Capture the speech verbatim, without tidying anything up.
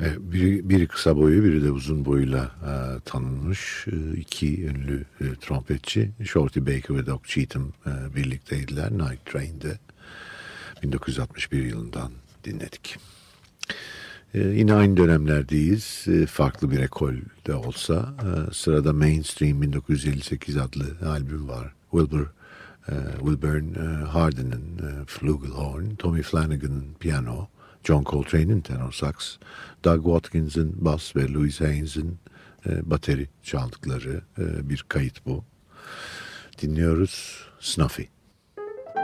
E, Biri, biri kısa boyu, biri de uzun boyuyla e, tanınmış e, iki ünlü e, trompetçi. Shorty Baker ve Doc Cheatham e, birlikteydiler. Night Train'de bin dokuz yüz altmış bir yılından dinledik. E, yine aynı dönemlerdeyiz. E, farklı bir ekolde olsa. E, sırada Mainstream bin dokuz yüz elli sekiz adlı albüm var. Wilbur e, Wilburn e, Harden'ın e, flugelhorn, Tommy Flanagan'ın piyano, John Coltrane'in tenor sax, Doug Watkins'in bas ve Louis Haynes'in e, bateri çaldıkları e, bir kayıt bu. Dinliyoruz Snuffy.